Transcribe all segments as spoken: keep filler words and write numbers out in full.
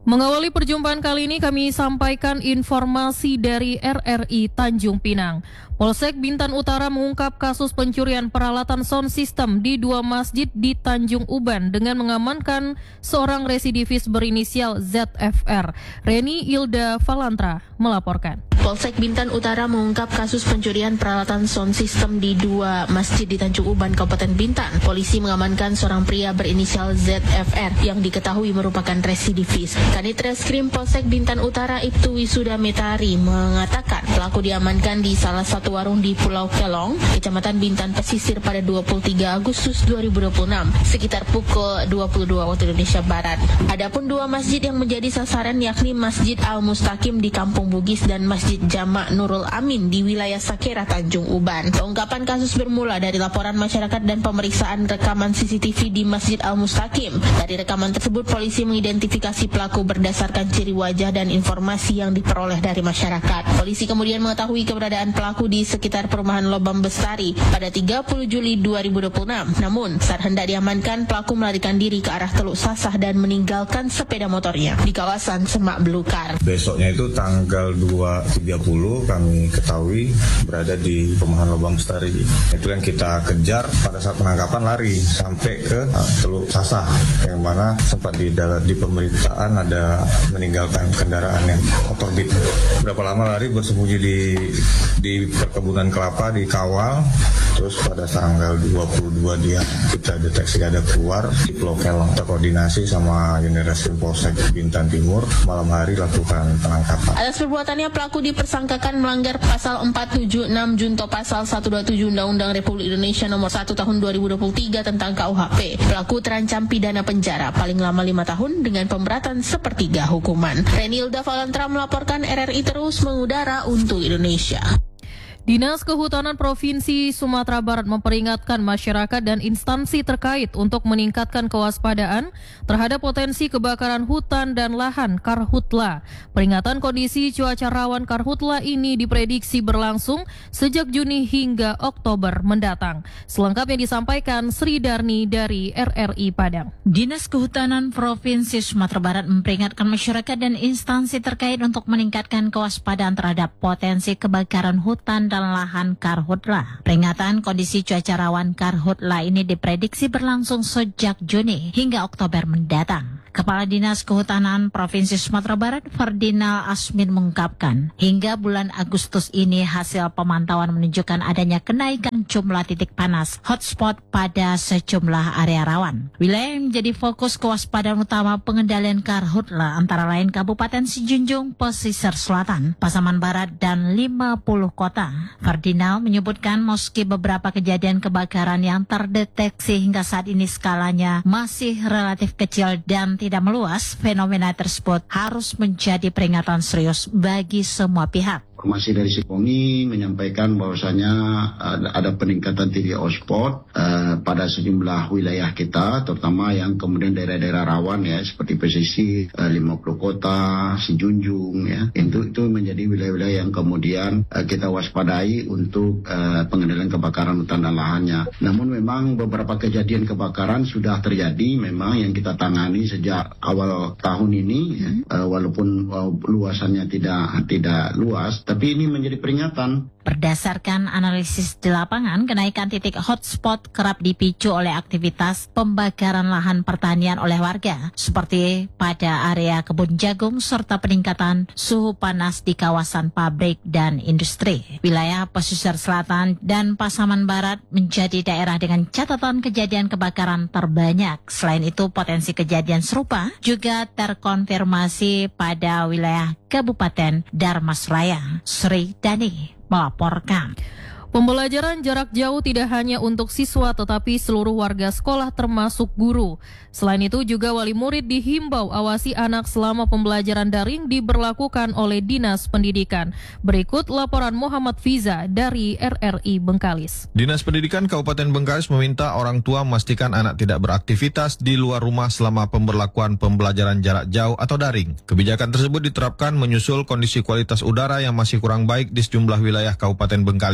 Mengawali perjumpaan kali ini kami sampaikan informasi dari R R I Tanjung Pinang. Polsek Bintan Utara mengungkap kasus pencurian peralatan sound system di dua masjid di Tanjung Uban dengan mengamankan seorang residivis berinisial Z F R. Reni Ilda Valantra melaporkan. Polsek Bintan Utara mengungkap kasus pencurian peralatan sound system di dua masjid di Tanjung Uban, Kabupaten Bintan. Polisi mengamankan seorang pria berinisial Z F R yang diketahui merupakan residivis. Kanit Reskrim Polsek Bintan Utara Ibtu Wisuda Metari mengatakan pelaku diamankan di salah satu warung di Pulau Kelong, Kecamatan Bintan Pesisir pada dua puluh tiga Agustus dua ribu dua puluh enam sekitar pukul dua puluh dua waktu Indonesia Barat. Adapun dua masjid yang menjadi sasaran yakni Masjid Al-Mustaqim di Kampung Bugis dan Masjid Jamak Nurul Amin di wilayah Sakera Tanjung Uban. Pengungkapan kasus bermula dari laporan masyarakat dan pemeriksaan rekaman C C T V di Masjid Al-Mustaqim. Dari rekaman tersebut polisi mengidentifikasi pelaku berdasarkan ciri wajah dan informasi yang diperoleh dari masyarakat. Polisi kemudian mengetahui keberadaan pelaku di sekitar perumahan Lobang Bestari pada tiga puluh Juli dua ribu dua puluh enam. Namun, saat hendak diamankan, pelaku melarikan diri ke arah Teluk Sasah dan meninggalkan sepeda motornya di kawasan Semak Belukar. Besoknya itu tanggal dua tiga puluh kami ketahui berada di perumahan Lobang Bestari. Itu yang kita kejar pada saat penangkapan lari sampai ke uh, Teluk Sasah, yang mana sempat di dalam di pemeriksaan ada meninggalkan kendaraan yang motor Beat. Berapa lama lari bersembunyi di di perkebunan kelapa dikawal, terus pada tanggal dua puluh dua dia kita deteksi ada keluar di Pulau Kelong. Kita koordinasi sama Unit Reskrim Polsek Bintan Timur, malam hari lakukan penangkapan. Atas perbuatannya pelaku dipersangkakan melanggar pasal empat tujuh enam junto pasal seratus dua puluh tujuh Undang-Undang Republik Indonesia nomor satu tahun dua ribu dua puluh tiga tentang K U H P. Pelaku terancam pidana penjara paling lama lima tahun dengan pemberatan sepertiga hukuman. Renilda Valantra melaporkan. R R I terus mengudara untuk Indonesia. Dinas Kehutanan Provinsi Sumatera Barat memperingatkan masyarakat dan instansi terkait untuk meningkatkan kewaspadaan terhadap potensi kebakaran hutan dan lahan karhutla. Peringatan kondisi cuaca rawan karhutla ini diprediksi berlangsung sejak Juni hingga Oktober mendatang. Selengkapnya disampaikan Sri Darni dari R R I Padang. Dinas Kehutanan Provinsi Sumatera Barat memperingatkan masyarakat dan instansi terkait untuk meningkatkan kewaspadaan terhadap potensi kebakaran hutan dan lahan karhutla. Peringatan kondisi cuaca rawan karhutla ini diprediksi berlangsung sejak Juni hingga Oktober mendatang. Kepala Dinas Kehutanan Provinsi Sumatera Barat, Ferdinand Asmin mengungkapkan, hingga bulan Agustus ini hasil pemantauan menunjukkan adanya kenaikan jumlah titik panas hotspot pada sejumlah area rawan. Wilayah yang menjadi fokus kewaspadaan utama pengendalian karhutla antara lain Kabupaten Sijunjung, Pesisir Selatan, Pasaman Barat, dan lima puluh kota. Ferdinand menyebutkan meski beberapa kejadian kebakaran yang terdeteksi hingga saat ini skalanya masih relatif kecil dan tidak meluas, fenomena tersebut harus menjadi peringatan serius bagi semua pihak. Informasi dari Sipongi menyampaikan bahwasanya ada, ada peningkatan titik hotspot uh, pada sejumlah wilayah kita, terutama yang kemudian daerah-daerah rawan ya, seperti pesisir, uh, lima puluh kota, Sijunjung ya. Itu itu menjadi wilayah-wilayah yang kemudian uh, kita waspadai untuk uh, pengendalian kebakaran hutan dan lahannya. Namun memang beberapa kejadian kebakaran sudah terjadi memang yang kita tangani sejak awal tahun ini ya. Uh, walaupun uh, luasannya tidak tidak luas, tapi ini menjadi peringatan. Berdasarkan analisis di lapangan, kenaikan titik hotspot kerap dipicu oleh aktivitas pembakaran lahan pertanian oleh warga, seperti pada area kebun jagung serta peningkatan suhu panas di kawasan pabrik dan industri. Wilayah Pesisir Selatan dan Pasaman Barat menjadi daerah dengan catatan kejadian kebakaran terbanyak. Selain itu, potensi kejadian serupa juga terkonfirmasi pada wilayah Kabupaten Darmasraya. Sri Dani melaporkan. Pembelajaran jarak jauh tidak hanya untuk siswa tetapi seluruh warga sekolah termasuk guru. Selain itu juga wali murid dihimbau awasi anak selama pembelajaran daring diberlakukan oleh Dinas Pendidikan. Berikut laporan Muhammad Fiza dari R R I Bengkalis. Dinas Pendidikan Kabupaten Bengkalis meminta orang tua memastikan anak tidak beraktivitas di luar rumah selama pemberlakuan pembelajaran jarak jauh atau daring. Kebijakan tersebut diterapkan menyusul kondisi kualitas udara yang masih kurang baik di sejumlah wilayah Kabupaten Bengkalis.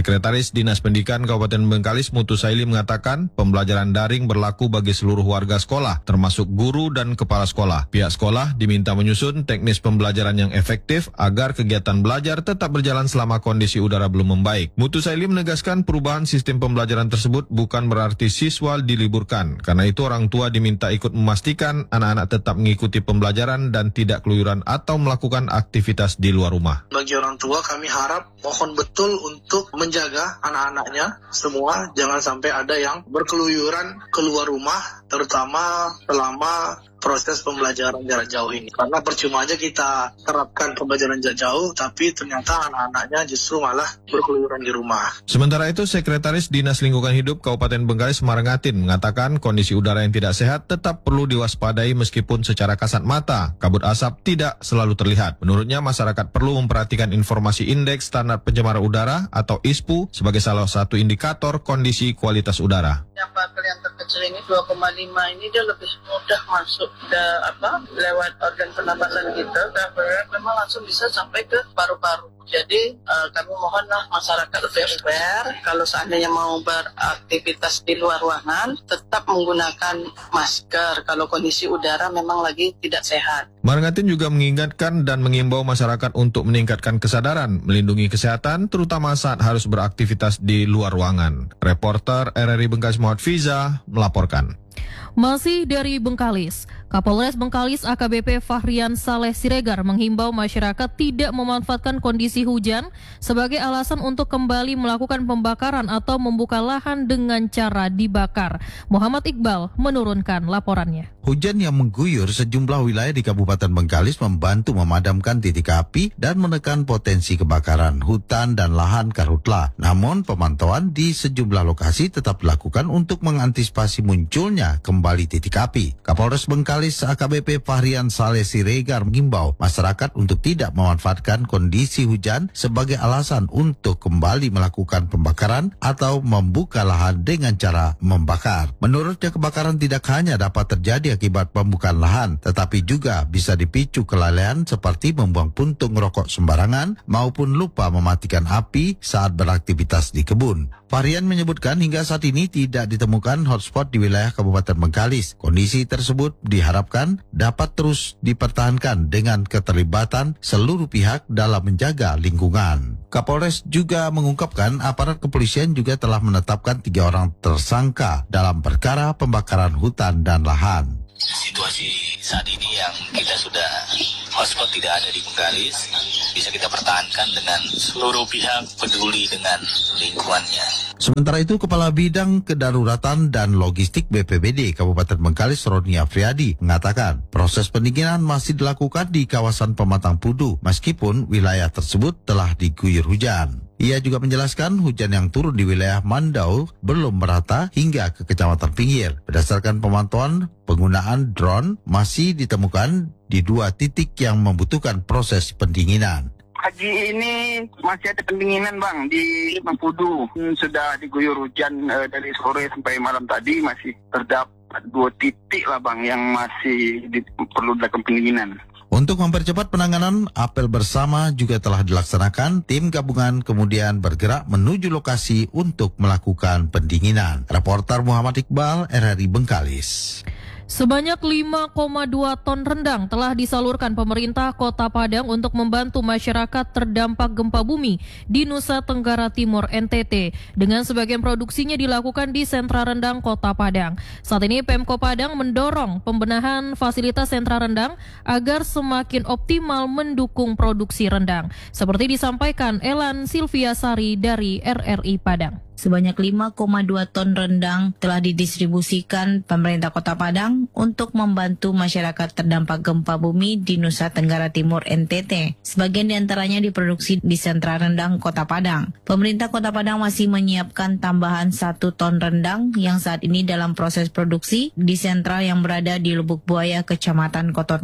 Sekretaris Dinas Pendidikan Kabupaten Bengkalis Mutusaili mengatakan pembelajaran daring berlaku bagi seluruh warga sekolah, termasuk guru dan kepala sekolah. Pihak sekolah diminta menyusun teknis pembelajaran yang efektif agar kegiatan belajar tetap berjalan selama kondisi udara belum membaik. Mutusaili menegaskan perubahan sistem pembelajaran tersebut bukan berarti siswa diliburkan. Karena itu orang tua diminta ikut memastikan anak-anak tetap mengikuti pembelajaran dan tidak keluyuran atau melakukan aktivitas di luar rumah. Bagi orang tua kami harap mohon betul untuk menjaga anak-anaknya semua, jangan sampai ada yang berkeluyuran keluar rumah, terutama selama proses pembelajaran jarak jauh ini. Karena percuma aja kita terapkan pembelajaran jarak jauh, tapi ternyata anak-anaknya justru malah berkeluyuran di rumah. Sementara itu, Sekretaris Dinas Lingkungan Hidup Kabupaten Bengkalis Marangatin mengatakan kondisi udara yang tidak sehat tetap perlu diwaspadai meskipun secara kasat mata kabut asap tidak selalu terlihat. Menurutnya, masyarakat perlu memperhatikan informasi Indeks Standar Pencemaran Udara atau I S P U sebagai salah satu indikator kondisi kualitas udara. Yang partikel yang terkecil ini dua koma lima ini dia lebih mudah masuk ke apa lewat organ pernapasan kita, dan memang langsung bisa sampai ke paru-paru. Jadi uh, kami mohonlah masyarakat lebih aware kalau seandainya mau beraktivitas di luar ruangan tetap menggunakan masker kalau kondisi udara memang lagi tidak sehat. Marangatin juga mengingatkan dan mengimbau masyarakat untuk meningkatkan kesadaran melindungi kesehatan terutama saat harus beraktivitas di luar ruangan. Reporter R R I Bengkalis Muhammad Fiza melaporkan. Masih dari Bengkalis, Kapolres Bengkalis A K B P Fahrian Saleh Siregar menghimbau masyarakat tidak memanfaatkan kondisi hujan sebagai alasan untuk kembali melakukan pembakaran atau membuka lahan dengan cara dibakar. Muhammad Iqbal menurunkan laporannya. Hujan yang mengguyur sejumlah wilayah di Kabupaten Bengkalis membantu memadamkan titik api dan menekan potensi kebakaran hutan dan lahan karhutla. Namun pemantauan di sejumlah lokasi tetap dilakukan untuk mengantisipasi munculnya kembali titik api. Kapolres Bengkalis A K B P Fahrian Saleh Siregar mengimbau masyarakat untuk tidak memanfaatkan kondisi hujan sebagai alasan untuk kembali melakukan pembakaran atau membuka lahan dengan cara membakar. Menurutnya kebakaran tidak hanya dapat terjadi akibat pembukaan lahan, tetapi juga bisa dipicu kelalaian seperti membuang puntung rokok sembarangan maupun lupa mematikan api saat beraktivitas di kebun. Fahrian menyebutkan hingga saat ini tidak ditemukan hotspot di wilayah Kabupaten Bengkalis. Kondisi tersebut diharapkan dapat terus dipertahankan dengan keterlibatan seluruh pihak dalam menjaga lingkungan. Kapolres juga mengungkapkan aparat kepolisian juga telah menetapkan tiga orang tersangka dalam perkara pembakaran hutan dan lahan. Situasi saat ini yang kita sudah hotspot tidak ada di Bengkalis bisa kita pertahankan dengan seluruh pihak peduli dengan lingkungannya. Sementara itu, Kepala Bidang Kedaruratan dan Logistik B P B D Kabupaten Bengkalis Roni Afriadi mengatakan proses pendinginan masih dilakukan di kawasan Pematang Pudu meskipun wilayah tersebut telah diguyur hujan. Ia juga menjelaskan hujan yang turun di wilayah Mandau belum merata hingga ke kecamatan pinggir. Berdasarkan pemantauan, penggunaan drone masih ditemukan di dua titik yang membutuhkan proses pendinginan. Pagi ini masih ada pendinginan bang di Mangkudu. Sudah diguyur hujan uh, dari sore sampai malam tadi, masih terdapat dua titik lah bang yang masih di, perlu dilakukan pendinginan. Untuk mempercepat penanganan, apel bersama juga telah dilaksanakan. Tim gabungan kemudian bergerak menuju lokasi untuk melakukan pendinginan. Reporter Muhammad Iqbal, R R I Bengkalis. Sebanyak lima koma dua ton rendang telah disalurkan pemerintah Kota Padang untuk membantu masyarakat terdampak gempa bumi di Nusa Tenggara Timur N T T. Dengan sebagian produksinya dilakukan di sentra rendang Kota Padang. Saat ini Pemko Padang mendorong pembenahan fasilitas sentra rendang agar semakin optimal mendukung produksi rendang. Seperti disampaikan Elan Silviasari dari R R I Padang. Sebanyak lima koma dua ton rendang telah didistribusikan pemerintah Kota Padang untuk membantu masyarakat terdampak gempa bumi di Nusa Tenggara Timur N T T. Sebagian diantaranya diproduksi di sentra rendang Kota Padang. Pemerintah Kota Padang masih menyiapkan tambahan satu ton rendang yang saat ini dalam proses produksi di sentra yang berada di Lubuk Buaya, Kecamatan Koto Tangah.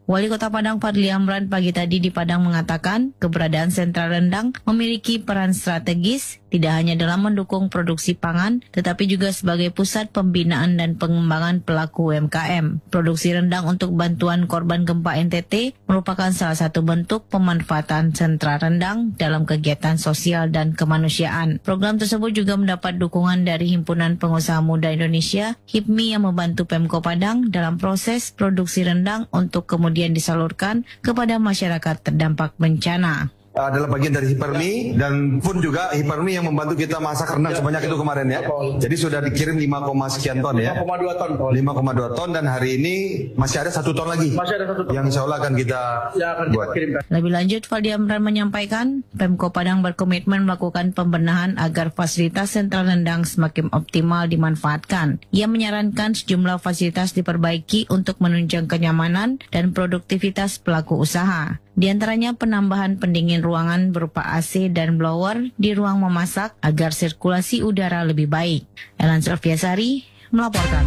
Wali Kota Padang Fadli Amran pagi tadi di Padang mengatakan keberadaan sentra rendang memiliki peran strategis tidak hanya dalam mendukung produksi pangan, tetapi juga sebagai pusat pembinaan dan pengembangan pelaku U M K M. Produksi rendang untuk bantuan korban gempa N T T merupakan salah satu bentuk pemanfaatan sentra rendang dalam kegiatan sosial dan kemanusiaan. Program tersebut juga mendapat dukungan dari Himpunan Pengusaha Muda Indonesia, H I P M I, yang membantu Pemko Padang dalam proses produksi rendang untuk kemudian disalurkan kepada masyarakat terdampak bencana. Adalah bagian dari Hipermi dan pun juga Hipermi yang membantu kita masak rendang sebanyak itu kemarin ya. Jadi sudah dikirim lima, sekian ton ya. lima koma dua ton. lima koma dua ton dan hari ini masih ada satu ton lagi. Masih ada satu ton. Yang insya Allah akan kita ya, akan buat. Lebih lanjut, Fadli Amran menyampaikan Pemko Padang berkomitmen melakukan pembenahan agar fasilitas sentral rendang semakin optimal dimanfaatkan. Ia menyarankan sejumlah fasilitas diperbaiki untuk menunjang kenyamanan dan produktivitas pelaku usaha. Di antaranya penambahan pendingin ruangan berupa A C dan blower di ruang memasak agar sirkulasi udara lebih baik. Elan Sylviasari melaporkan.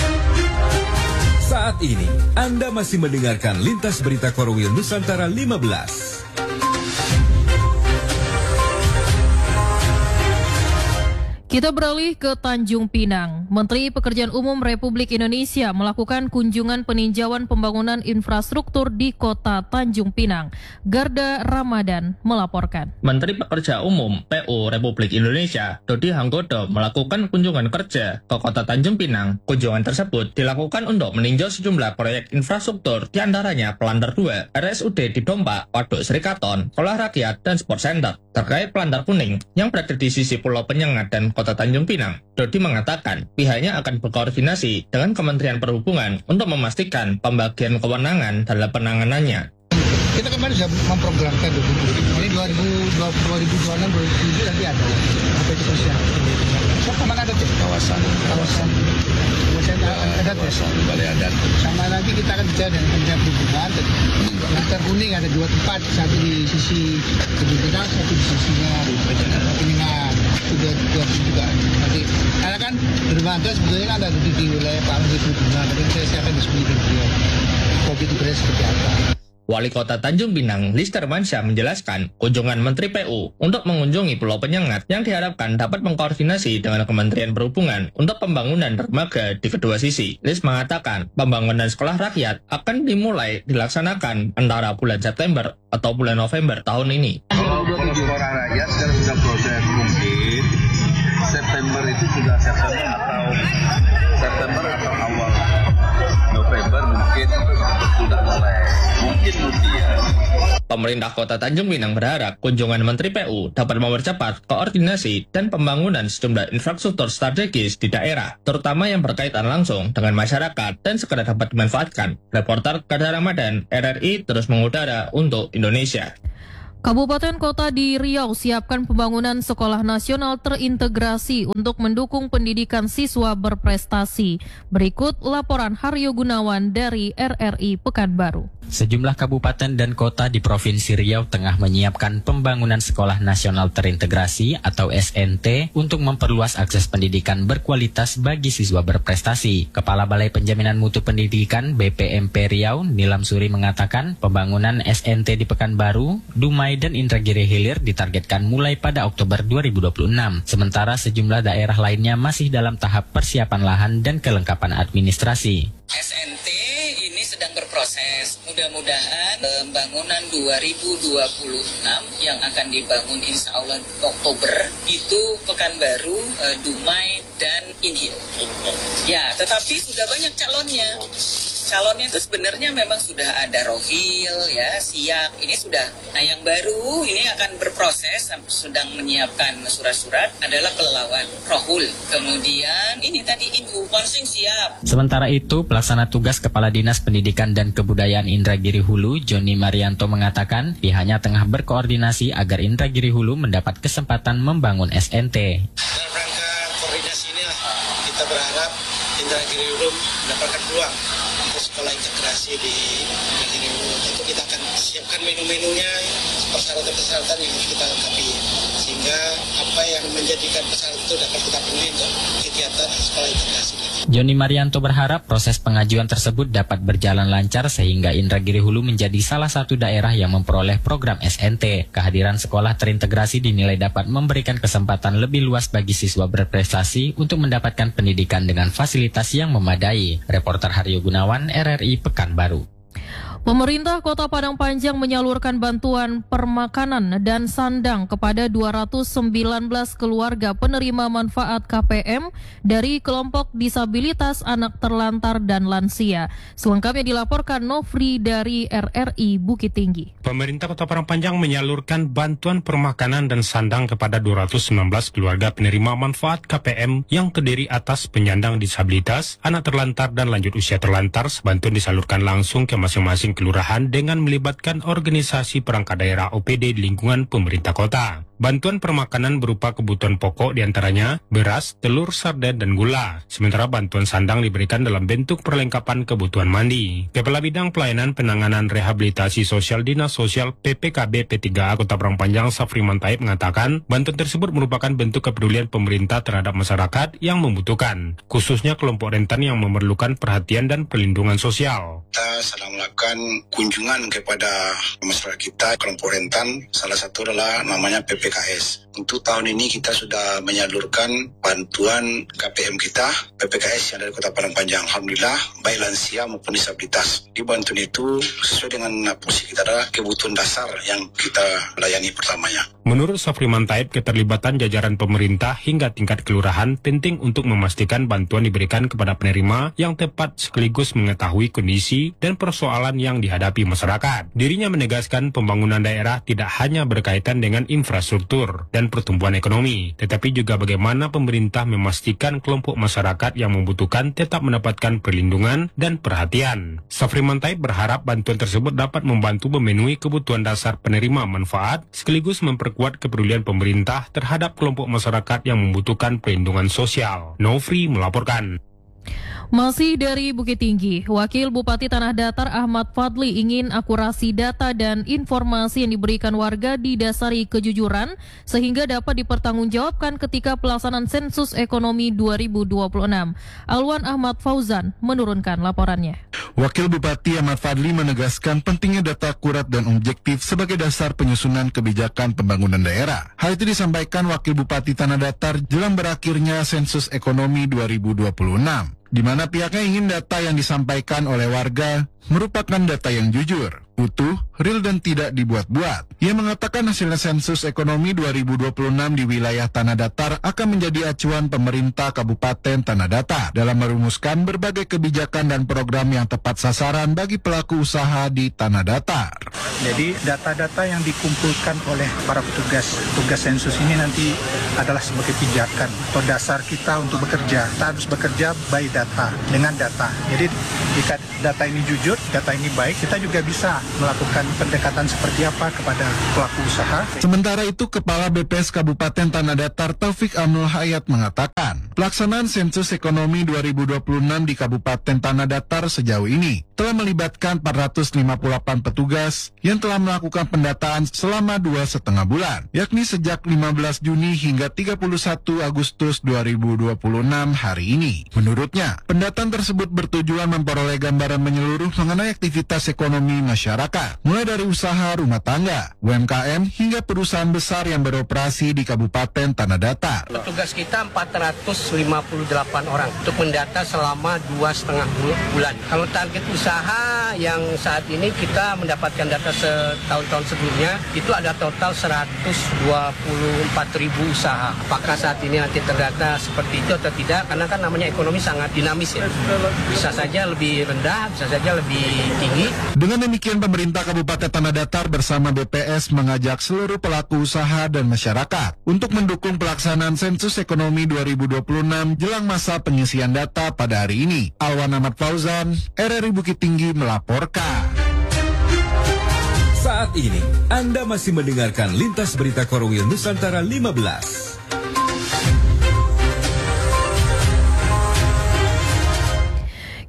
Saat ini Anda masih mendengarkan Lintas Berita Korwil Nusantara lima belas. Kita beralih ke Tanjung Pinang. Menteri Pekerjaan Umum Republik Indonesia melakukan kunjungan peninjauan pembangunan infrastruktur di Kota Tanjung Pinang. Garda Ramadan melaporkan. Menteri Pekerjaan Umum P U Republik Indonesia, Dodi Hanggodo, melakukan kunjungan kerja ke Kota Tanjung Pinang. Kunjungan tersebut dilakukan untuk meninjau sejumlah proyek infrastruktur, diantaranya Pelandar dua, R S U D di Dompak, Waduk Srikaton, Sekolah Rakyat, dan Sport Center. Terkait Pelandar Kuning yang berada di sisi Pulau Penyengat dan Kota Tanjung Pinang, Dodi mengatakan pihaknya akan berkoordinasi dengan Kementerian Perhubungan untuk memastikan pembagian kewenangan dalam penanganannya. Kita kemarin sudah memprogramkan ini dua ribu dua puluh, dua ribu dua puluh enam, dua ribu dua puluh tujuh nanti ada apa itu persiapan. So, kemana ada tuh? Kawasan kawasan kawasan adat ya. Balai adat. Sama nanti kita akan bicara dengan Kementerian Perhubungan. Pelandar Kuning ada dua tempat, satu di sisi Tanjung Pinang, satu di sisinya Penyengat. Sudah dua juga nanti. Karena kan berbeda sebetulnya kan ada di wilayah Pak Menteri Perhubungan. Tapi saya akan diskusi dengan beliau. Begitu beres seperti apa. Wali Kota Tanjung Pinang, Lister Mansyah, menjelaskan kunjungan Menteri P U untuk mengunjungi Pulau Penyengat yang diharapkan dapat mengkoordinasi dengan Kementerian Perhubungan untuk pembangunan dermaga di kedua sisi. Lis mengatakan pembangunan sekolah rakyat akan dimulai dilaksanakan antara bulan September atau bulan November tahun ini. Kalau sekolah rakyat sekarang sudah proses, mungkin September itu sudah September atau September atau awal November mungkin sudah mulai. Mungkin kemudian. Pemerintah Kota Tanjung Pinang berharap kunjungan Menteri P U dapat mempercepat koordinasi dan pembangunan sejumlah infrastruktur strategis di daerah, terutama yang berkaitan langsung dengan masyarakat dan segera dapat dimanfaatkan. Reporter Garda Ramadan, R R I terus mengudara untuk Indonesia. Kabupaten Kota di Riau siapkan pembangunan sekolah nasional terintegrasi untuk mendukung pendidikan siswa berprestasi. Berikut laporan Haryo Gunawan dari R R I Pekanbaru. Sejumlah kabupaten dan kota di Provinsi Riau tengah menyiapkan pembangunan sekolah nasional terintegrasi atau S N T untuk memperluas akses pendidikan berkualitas bagi siswa berprestasi. Kepala Balai Penjaminan Mutu Pendidikan B P M P Riau, Nilam Suri, mengatakan pembangunan S N T di Pekanbaru, Dumai, dan Indragiri Hilir ditargetkan mulai pada Oktober dua ribu dua puluh enam. Sementara sejumlah daerah lainnya masih dalam tahap persiapan lahan dan kelengkapan administrasi. S N T ini sedang berproses. Mudah-mudahan pembangunan dua ribu dua puluh enam yang akan dibangun insya Allah Oktober itu Pekanbaru, Dumai, dan Inhil. Ya, tetapi sudah banyak calonnya. Calonnya itu sebenarnya memang sudah ada Rohil, ya, siap. Ini sudah. Nah, yang baru ini akan berproses, sedang menyiapkan surat-surat adalah Pelelawan, Rohul. Kemudian ini tadi Inhu, Konsing siap. Sementara itu, pelaksana tugas Kepala Dinas Pendidikan dan Kebudayaan Indragiri Hulu, Joni Marianto, mengatakan pihaknya tengah berkoordinasi agar Indragiri Hulu mendapat kesempatan membangun S N T. Dalam rangka koordinasi ini kita berharap Indragiri Hulu mendapatkan peluang sekolah integrasi di Indragiri Hulu. Tentu kita akan siapkan menu-menunya, persyaratan-persyaratan yang harus kita lengkapi, sehingga apa yang menjadikan persyaratan itu dapat kita penuhi untuk kegiatan sekolah integrasi. Joni Marianto berharap proses pengajuan tersebut dapat berjalan lancar sehingga Indragiri Hulu menjadi salah satu daerah yang memperoleh program S N T. Kehadiran sekolah terintegrasi dinilai dapat memberikan kesempatan lebih luas bagi siswa berprestasi untuk mendapatkan pendidikan dengan fasilitas yang memadai. Reporter Haryo Gunawan, R R I Pekanbaru. Pemerintah Kota Padang Panjang menyalurkan bantuan permakanan dan sandang kepada dua ratus sembilan belas keluarga penerima manfaat K P M dari kelompok disabilitas, anak terlantar, dan lansia. Selengkapnya dilaporkan Nofri dari R R I Bukit Tinggi. Pemerintah Kota Padang Panjang menyalurkan bantuan permakanan dan sandang kepada dua ratus sembilan belas keluarga penerima manfaat K P M yang terdiri atas penyandang disabilitas, anak terlantar, dan lanjut usia terlantar. Bantuan disalurkan langsung ke masing-masing kelurahan dengan melibatkan organisasi perangkat daerah O P D di lingkungan pemerintah kota. Bantuan permakanan berupa kebutuhan pokok diantaranya beras, telur, sarden, dan gula. Sementara bantuan sandang diberikan dalam bentuk perlengkapan kebutuhan mandi. Kepala Bidang Pelayanan Penanganan Rehabilitasi Sosial Dinas Sosial P P K B P tiga A Kota Padang Panjang Safriman Taib mengatakan bantuan tersebut merupakan bentuk kepedulian pemerintah terhadap masyarakat yang membutuhkan, khususnya kelompok rentan yang memerlukan perhatian dan perlindungan sosial. Kita sedang melakukan kunjungan kepada masyarakat kita, kelompok rentan, salah satu adalah namanya P P K S. Untuk tahun ini kita sudah menyalurkan bantuan K P M kita, P P K S yang dari Kota Padang Panjang. Alhamdulillah, baik lansia maupun disabilitas. Di bantuan itu sesuai dengan posisi kita adalah kebutuhan dasar yang kita layani pertamanya. Menurut Safriman Taib, keterlibatan jajaran pemerintah hingga tingkat kelurahan penting untuk memastikan bantuan diberikan kepada penerima yang tepat sekaligus mengetahui kondisi dan persoalan yang dihadapi masyarakat. Dirinya menegaskan pembangunan daerah tidak hanya berkaitan dengan infrastruktur dan pertumbuhan ekonomi, tetapi juga bagaimana pemerintah memastikan kelompok masyarakat yang membutuhkan tetap mendapatkan perlindungan dan perhatian. Safriman Taib berharap bantuan tersebut dapat membantu memenuhi kebutuhan dasar penerima manfaat sekaligus memperkuat kepedulian pemerintah terhadap kelompok masyarakat yang membutuhkan perlindungan sosial. Nofri melaporkan. Masih dari Bukit Tinggi, Wakil Bupati Tanah Datar Ahmad Fadli ingin akurasi data dan informasi yang diberikan warga didasari kejujuran sehingga dapat dipertanggungjawabkan ketika pelaksanaan sensus ekonomi dua ribu dua puluh enam. Alwan Ahmad Fauzan menurunkan laporannya. Wakil Bupati Ahmad Fadli menegaskan pentingnya data akurat dan objektif sebagai dasar penyusunan kebijakan pembangunan daerah. Hal itu disampaikan Wakil Bupati Tanah Datar jelang berakhirnya sensus ekonomi dua ribu dua puluh enam. Di mana pihaknya ingin data yang disampaikan oleh warga merupakan data yang jujur, utuh, real, dan tidak dibuat-buat. Ia mengatakan hasil sensus ekonomi dua ribu dua puluh enam di wilayah Tanah Datar akan menjadi acuan pemerintah Kabupaten Tanah Datar dalam merumuskan berbagai kebijakan dan program yang tepat sasaran bagi pelaku usaha di Tanah Datar. Jadi data-data yang dikumpulkan oleh para petugas tugas sensus ini nanti adalah sebagai pijakan atau dasar kita untuk bekerja. Kita harus bekerja by data, dengan data. Jadi jika data ini jujur, data ini baik, kita juga bisa melakukan pendekatan seperti apa kepada pelaku usaha. Sementara itu, Kepala B P S Kabupaten Tanah Datar Taufik Amnul Hayat mengatakan, pelaksanaan sensus ekonomi dua ribu dua puluh enam di Kabupaten Tanah Datar sejauh ini telah melibatkan empat ratus lima puluh delapan petugas yang telah melakukan pendataan selama dua setengah bulan, yakni sejak lima belas Juni hingga tiga puluh satu Agustus dua ribu dua puluh enam hari ini. Menurutnya, pendataan tersebut bertujuan memperoleh gambaran menyeluruh mengenai aktivitas ekonomi masyarakat, mulai dari usaha rumah tangga, U M K M, hingga perusahaan besar yang beroperasi di Kabupaten Tanah Datar. Petugas kita empat ratus lima puluh delapan orang untuk mendata selama dua setengah bulan. Kalau target usaha yang saat ini kita mendapatkan data setahun-tahun sebelumnya, itu ada total seratus dua puluh empat ribu usaha. Apakah saat ini nanti terdata seperti itu atau tidak? Karena kan namanya ekonomi sangat dinamis ya. Bisa saja lebih rendah, bisa saja lebih tinggi. Dengan demikian, pemerintah Kabupaten Tanah Datar bersama B P S mengajak seluruh pelaku usaha dan masyarakat untuk mendukung pelaksanaan sensus ekonomi dua ribu dua puluh enam jelang masa pengisian data pada hari ini. Alwan Ahmad Fauzan, R R I Bukit Tinggi melaporkan. Saat ini, Anda masih mendengarkan Lintas Berita Korwil Nusantara lima belas.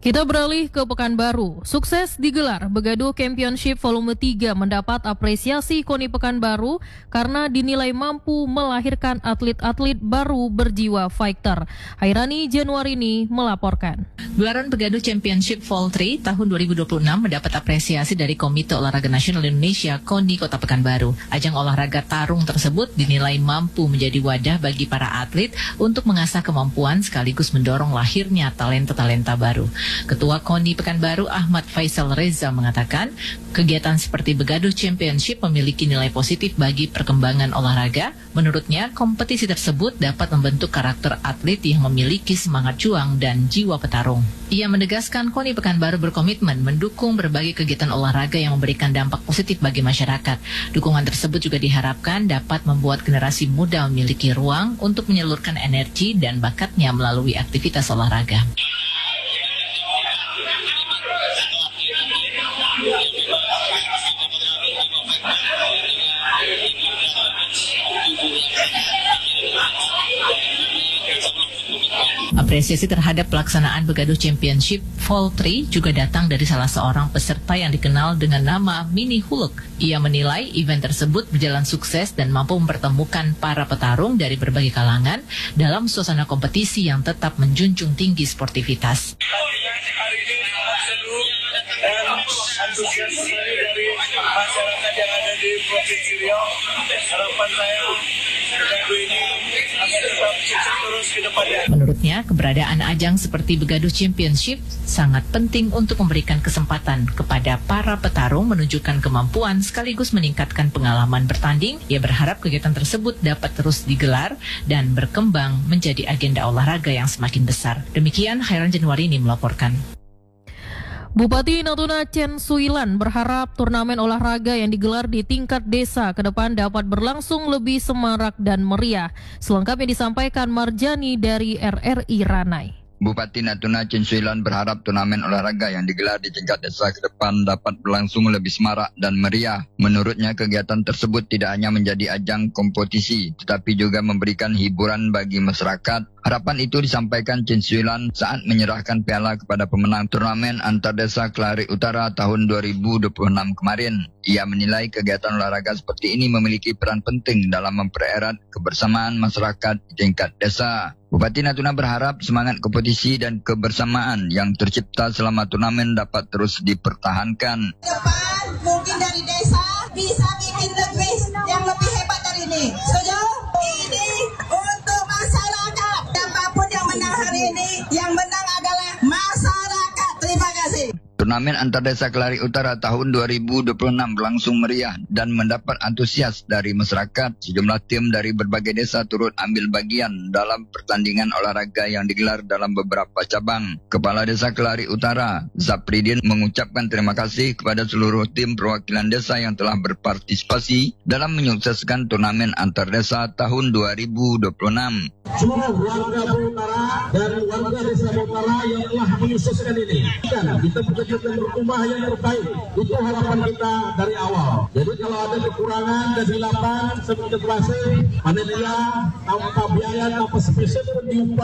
Kita beralih ke Pekanbaru. Sukses digelar Begadu Championship Volume tiga mendapat apresiasi KONI Pekanbaru karena dinilai mampu melahirkan atlet-atlet baru berjiwa fighter. Hairani Januarini melaporkan. Gelaran Begadu Championship Vol tiga tahun dua ribu dua puluh enam mendapat apresiasi dari Komite Olahraga Nasional Indonesia KONI Kota Pekanbaru. Ajang olahraga tarung tersebut dinilai mampu menjadi wadah bagi para atlet untuk mengasah kemampuan sekaligus mendorong lahirnya talenta-talenta baru. Ketua KONI Pekanbaru Ahmad Faisal Reza mengatakan, kegiatan seperti Begadu Championship memiliki nilai positif bagi perkembangan olahraga. Menurutnya, kompetisi tersebut dapat membentuk karakter atlet yang memiliki semangat juang dan jiwa petarung. Ia menegaskan KONI Pekanbaru berkomitmen mendukung berbagai kegiatan olahraga yang memberikan dampak positif bagi masyarakat. Dukungan tersebut juga diharapkan dapat membuat generasi muda memiliki ruang untuk menyalurkan energi dan bakatnya melalui aktivitas olahraga. Apresiasi terhadap pelaksanaan Begadu Championship Vol tiga juga datang dari salah seorang peserta yang dikenal dengan nama Mini Hulk. Ia menilai event tersebut berjalan sukses dan mampu mempertemukan para petarung dari berbagai kalangan dalam suasana kompetisi yang tetap menjunjung tinggi sportivitas. Hari ini sangat seru dan antusias dari masyarakat yang ada di Provinsi Riau. Harapan saya Begadu ini akan tetap sukses terus ke depannya. Menurutnya, keberadaan ajang seperti Begadu Championship sangat penting untuk memberikan kesempatan kepada para petarung menunjukkan kemampuan sekaligus meningkatkan pengalaman bertanding. Ia berharap kegiatan tersebut dapat terus digelar dan berkembang menjadi agenda olahraga yang semakin besar. Demikian, Hairan Januarini melaporkan. Bupati Natuna Chen Suilan berharap turnamen olahraga yang digelar di tingkat desa ke depan dapat berlangsung lebih semarak dan meriah. Selengkapnya disampaikan Marjani dari R R I Ranai. Bupati Natuna Chen Suilan berharap turnamen olahraga yang digelar di tingkat desa ke depan dapat berlangsung lebih semarak dan meriah. Menurutnya, kegiatan tersebut tidak hanya menjadi ajang kompetisi, tetapi juga memberikan hiburan bagi masyarakat. Harapan itu disampaikan Chen Suilan saat menyerahkan piala kepada pemenang turnamen antar desa Kelari Utara tahun dua ribu dua puluh enam kemarin. Ia menilai kegiatan olahraga seperti ini memiliki peran penting dalam mempererat kebersamaan masyarakat di tingkat desa. Bupati Natuna berharap semangat kompetisi dan kebersamaan yang tercipta selama turnamen dapat terus dipertahankan. Depan mungkin dari desa bisa bikin lebih yang lebih hebat dari ini. Setuju? Ini untuk masyarakat. Siapapun yang menang hari ini, yang menang adalah masyarakat. Terima kasih. Turnamen antar desa Kelari Utara tahun dua ribu dua puluh enam berlangsung meriah dan mendapat antusias dari masyarakat. Sejumlah tim dari berbagai desa turut ambil bagian dalam pertandingan olahraga yang digelar dalam beberapa cabang. Kepala Desa Kelari Utara, Zapridin, mengucapkan terima kasih kepada seluruh tim perwakilan desa yang telah berpartisipasi dalam menyukseskan turnamen antar desa tahun dua ribu dua puluh enam. Seluruh warga Utara dan warga desa Utara yang telah menyukseskan ini. Dan kita bekerja dan berubah yang terbaik. Itu harapan kita dari awal. Jadi kalau ada kekurangan dan hilapan seperti klasik, panitia tanpa biaya, tanpa spesial pun diumpah.